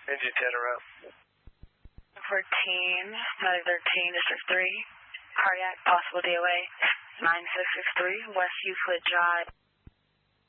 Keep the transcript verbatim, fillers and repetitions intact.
Engine ten around. fourteen, Medic thirteen, District three. Cardiac, possible D O A. nine six six three, West Euclid Drive.